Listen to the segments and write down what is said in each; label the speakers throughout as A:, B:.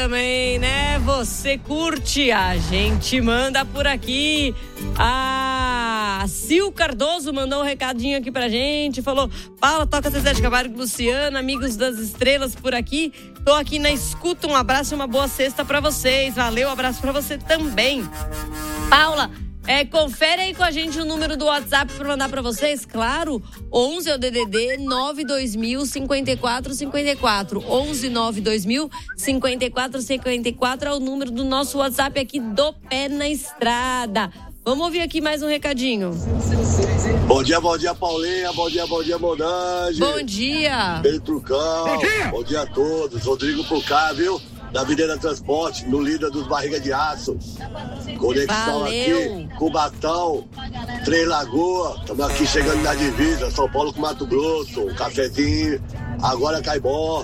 A: Também, né? Você curte, a gente manda por aqui. A Sil Cardoso mandou um recadinho aqui pra gente. Falou: Paula, toca Zezé de Camargo e Luciano, amigos das estrelas por aqui. Tô aqui na escuta. Um abraço e uma boa sexta pra vocês. Valeu, abraço pra você também. Paula, confere aí com a gente o número do WhatsApp para mandar para vocês, claro, 11 é o DDD 92000 5454, 11 92000 5454 é o número do nosso WhatsApp aqui do Pé na Estrada. Vamos ouvir aqui mais um recadinho.
B: Bom dia, Paulinha, bom dia, Monange.
A: Bom dia.
B: Pedro Trucão, bom dia a todos, Rodrigo por cá, viu? Da Videira Transporte, no líder dos Barriga de Aço. Conexão. Valeu. Aqui, Cubatão, Três Lagoas. Estamos aqui chegando na divisa, São Paulo com Mato Grosso. Um cafezinho, agora Caibó.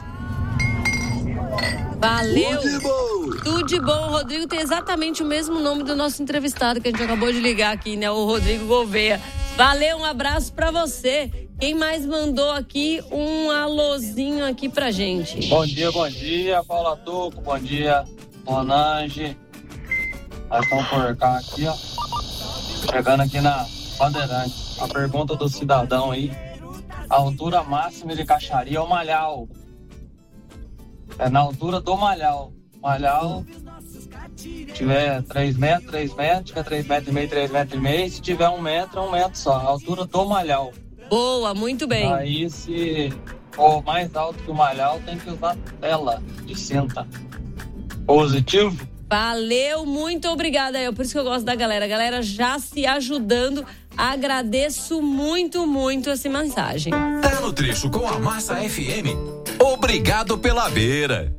A: Valeu. Tudo de bom. O Rodrigo tem exatamente o mesmo nome do nosso entrevistado que a gente acabou de ligar aqui, né? O Rodrigo Gouveia. Valeu, um abraço pra você. Quem mais mandou aqui um alôzinho aqui pra gente?
C: Bom dia, Paula Toco, bom dia, Monange. Nós estamos por cá aqui, ó. Chegando aqui na Bandeirantes. A pergunta do cidadão aí: a altura máxima de Caixaria é o Malhau. É na altura do Malhau. Malhau, tiver 3 metros, tiver 3,5 metros, 3,5 metros. Se tiver 1 metro, 1 metro só. A altura do Malhau.
A: Boa, muito bem.
C: Aí, se for mais alto que o Malhau, tem que usar tela de cinta. Positivo?
A: Valeu, muito obrigada. Por isso que eu gosto da galera. A galera já se ajudando. Agradeço muito, muito essa mensagem.
D: Tá no trecho com a Massa FM. Obrigado pela beira.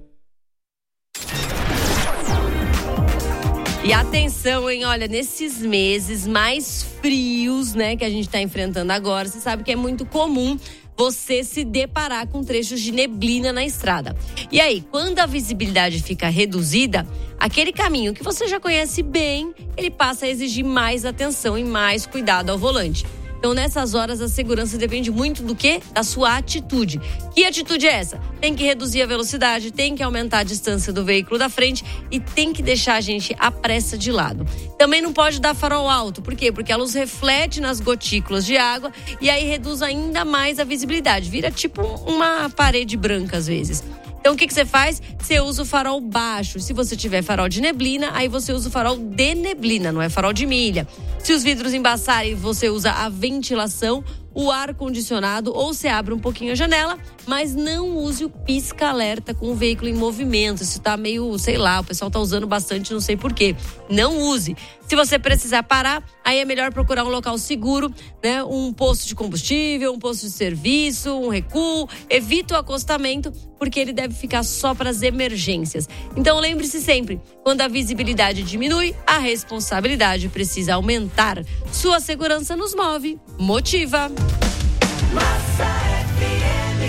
A: E atenção, hein? Olha, nesses meses mais frios, né, que a gente tá enfrentando agora, você sabe que é muito comum você se deparar com trechos de neblina na estrada. E aí, quando a visibilidade fica reduzida, aquele caminho que você já conhece bem, ele passa a exigir mais atenção e mais cuidado ao volante. Então, nessas horas, a segurança depende muito do quê? Da sua atitude. Que atitude é essa? Tem que reduzir a velocidade, tem que aumentar a distância do veículo da frente e tem que deixar a gente a pressa de lado. Também não pode dar farol alto. Por quê? Porque a luz reflete nas gotículas de água e aí reduz ainda mais a visibilidade. Vira tipo uma parede branca às vezes. Então, o que você faz? Você usa o farol baixo. Se você tiver farol de neblina, aí você usa o farol de neblina, não é farol de milha. Se os vidros embaçarem, você usa a ventilação, o ar-condicionado, ou você abre um pouquinho a janela, mas não use o pisca-alerta com o veículo em movimento. Isso tá meio, sei lá, o pessoal tá usando bastante, não sei porquê. Não use. Se você precisar parar, aí é melhor procurar um local seguro, né? Um posto de combustível, um posto de serviço, um recuo. Evita o acostamento, porque ele deve ficar só para as emergências. Então lembre-se sempre, quando a visibilidade diminui, a responsabilidade precisa aumentar. Sua segurança nos move. Motiva. Massa FM.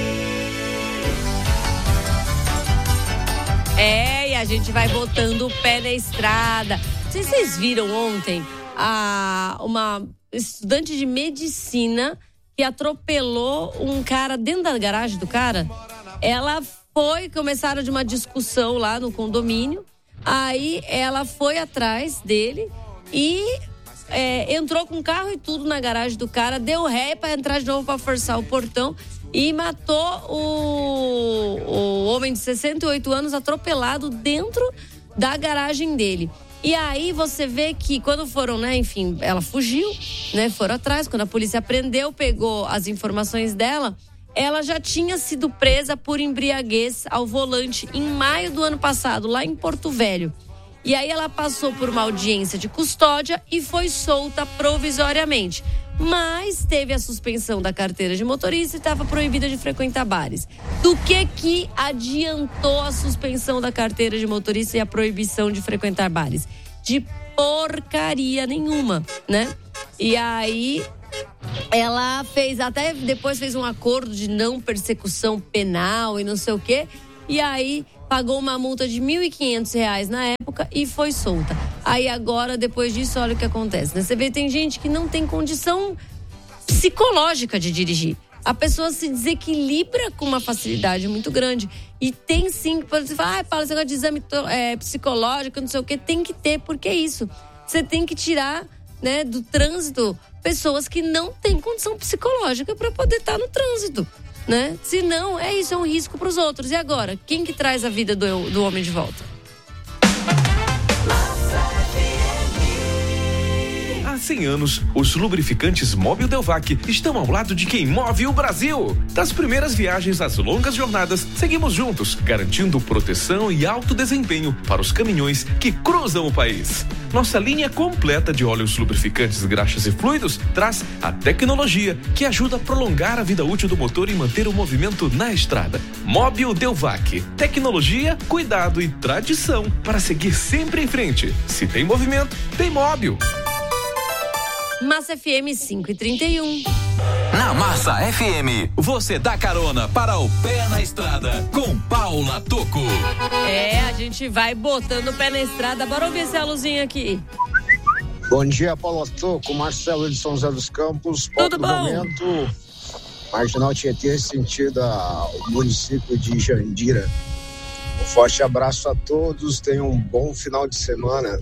A: E a gente vai botando o pé na estrada. Não sei se vocês viram ontem uma estudante de medicina que atropelou um cara dentro da garagem do cara. Começaram de uma discussão lá no condomínio. Aí ela foi atrás dele e entrou com o carro e tudo na garagem do cara, deu ré para entrar de novo para forçar o portão e matou o homem de 68 anos atropelado dentro da garagem dele. E aí você vê que quando foram, né, enfim, ela fugiu, né, foram atrás, quando a polícia prendeu, pegou as informações dela, ela já tinha sido presa por embriaguez ao volante em maio do ano passado, lá em Porto Velho. E aí ela passou por uma audiência de custódia e foi solta provisoriamente. Mas teve a suspensão da carteira de motorista e estava proibida de frequentar bares. Do que adiantou a suspensão da carteira de motorista e a proibição de frequentar bares? De porcaria nenhuma, né? E aí ela depois fez um acordo de não persecução penal e não sei o quê. E aí pagou uma multa de R$1.500 na época e foi solta. Aí agora, depois disso, olha o que acontece, né? Você vê, tem gente que não tem condição psicológica de dirigir. a pessoa se desequilibra com uma facilidade muito grande. E tem sim, você fala, Paula, esse negócio de exame psicológico, não sei o que, tem que ter, porque é isso. Você tem que tirar, né, do trânsito pessoas que não têm condição psicológica para poder estar no trânsito, né? Se não, é isso, é um risco para os outros. E agora, quem que traz a vida do homem de volta?
E: Há 100 anos, os lubrificantes Mobil Delvac estão ao lado de quem move o Brasil. Das primeiras viagens às longas jornadas, seguimos juntos, garantindo proteção e alto desempenho para os caminhões que cruzam o país. Nossa linha completa de óleos lubrificantes, graxas e fluidos traz a tecnologia que ajuda a prolongar a vida útil do motor e manter o movimento na estrada. Mobil Delvac. Tecnologia, cuidado e tradição para seguir sempre em frente. Se tem movimento, tem Mobil.
A: Massa FM 5h31.
D: Na Massa FM, você dá carona para o Pé na Estrada com Paula Tocco.
A: A gente vai botando o pé na estrada. Bora ouvir essa luzinha aqui.
F: Bom dia, Paula Tocco, Marcelo de São José dos Campos.
A: Tudo bom?
F: Momento, Marginal Tietê, sentido ao município de Jandira. Um forte abraço a todos, tenham um bom final de semana.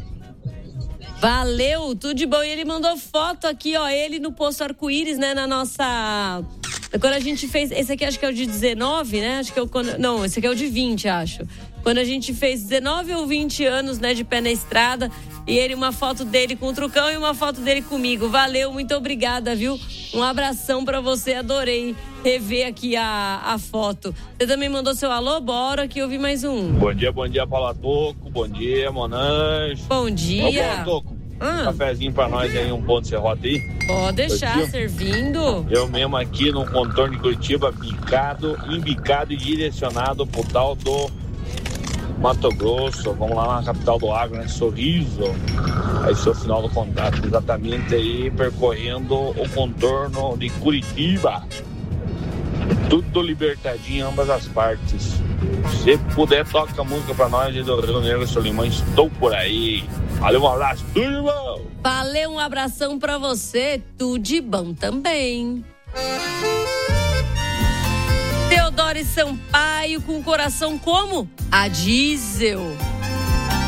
A: Valeu, tudo de bom. E ele mandou foto aqui, ó, ele no posto Arco-Íris, né, na nossa... Quando a gente fez, esse aqui acho que é o de 19, né, acho que é o... Não, esse aqui é o de 20, acho. Quando a gente fez 19 ou 20 anos, né, de pé na estrada, e ele, uma foto dele com o Trucão e uma foto dele comigo. Valeu, muito obrigada, viu? Um abração pra você, adorei rever aqui a foto. Você também mandou seu alô? Bora que eu vi mais um.
G: Bom dia, Paula Tocco. Bom dia, Monange.
A: Bom dia.
G: Ô, Paula Tocco, um cafezinho pra nós aí, um pão de serrota aí.
A: Pode deixar, servindo.
G: Eu mesmo aqui no contorno de Curitiba, embicado e direcionado pro tal do Mato Grosso. Vamos lá na capital do agro, né? Sorriso. Aí seu final do contato, exatamente aí percorrendo o contorno de Curitiba. Tudo libertadinho, ambas as partes. Se puder, toca a música pra nós do Rio Negro Solimão. Estou por aí. Valeu, um abraço, tudo de bom.
A: Valeu, um abração pra você, tudo de bom também. Teodoro Sampaio com o coração como? A diesel.